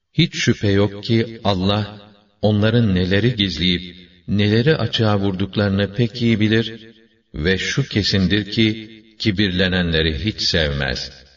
Hiç şüphe yok ki Allah, onların neleri gizleyip, neleri açığa vurduklarını pek iyi bilir ve şu kesindir ki, kibirlenenleri hiç sevmez.